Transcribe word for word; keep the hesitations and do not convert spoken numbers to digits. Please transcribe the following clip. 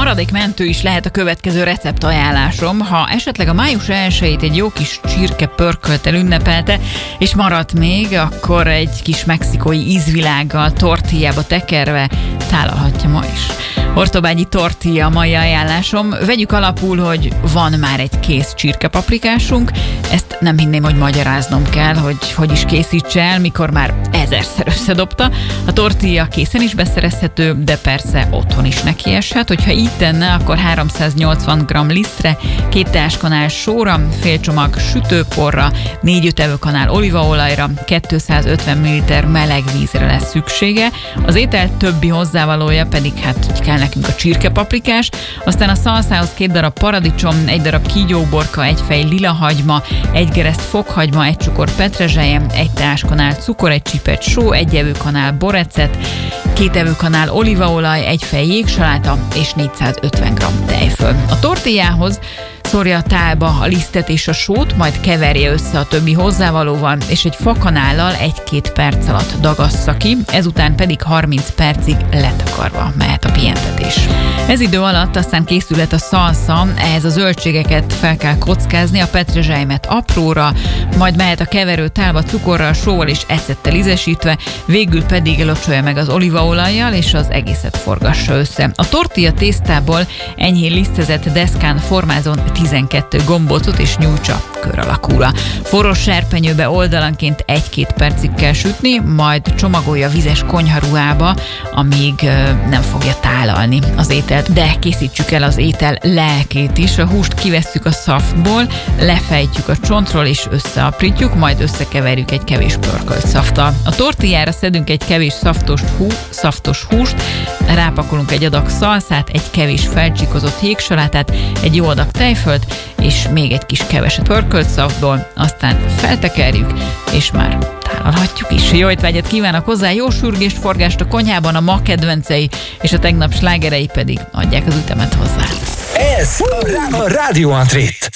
maradékmentő is lehet a következő receptajánlásom. Ha esetleg a május elsejét egy jó kis csirke pörkölttel ünnepelte, és maradt még, akkor egy kis mexikói ízvilággal tortillába tekerve tálalhatja ma is. Ortobágyi tortilla a mai ajánlásom. Vegyük alapul, hogy van már egy kész csirkepaprikásunk. Ezt nem hinném, hogy magyaráznom kell, hogy hogy is készítse el, mikor már ezerszer összedobta. A tortilla készen is beszerezhető, de persze otthon is nekieshet. Hogyha így tenne, akkor háromszáznyolcvan gramm lisztre, két teáskanál sóra, fél csomag sütőporra, négy-öt evőkanál olívaolajra, kétszázötven milliliter meleg vízre lesz szüksége. Az étel többi hozzávalója pedig hát kell nekünk a csirkepaprikás, aztán a szalszához két darab paradicsom, egy darab kígyóborka, egy fej lilahagyma, egy gereszt fokhagyma, egy csukor petrezselye, egy teáskanál cukor, egy csipet só, egy evőkanál borecet, két evőkanál olívaolaj, egy fej jégsaláta és négyszázötven gramm tejföl. A tortillához szórja a tálba a lisztet és a sót, majd keverje össze a többi hozzávalóval, és egy fakanállal egy-két perc alatt dagassza ki, ezután pedig harminc percig letakarva mehet a pihentetés. Ez idő alatt aztán készülhet a szalsza, ehhez a zöldségeket fel kell kockázni, a petrezselymet apróra, majd mehet a keverő tálba cukorral, sóval és ecettel ízesítve, végül pedig locsolja meg az olívaolajjal, és az egészet forgassa össze. A tortilla tésztából enyhén lisztezett deszkán formázon tizenkét gombócot és nyújtsa kör alakúra. Forró serpenyőbe oldalanként egy-két percig kell sütni, majd csomagolja vizes konyharuhába, amíg ö, nem fogja tálalni az ételt. De készítsük el az étel lelkét is. A húst kivesszük a szaftból, lefejtjük a csontról és összeaprítjuk, majd összekeverjük egy kevés pörkölt szaftal. A tortillára szedünk egy kevés szaftos, hú, szaftos húst, rápakolunk egy adag szalszát, egy kevés felcsíkozott jégsalátát, egy jó adag tejfölt, és még egy kis keveset pörkölt szafból, aztán feltekerjük, és már tálalhatjuk is. Jó étvágyat kívánok hozzá, jó sürgést, forgást a konyhában, a ma kedvencei és a tegnap slágerei pedig adják az ütemet hozzá. Ez a Rádió Antrét.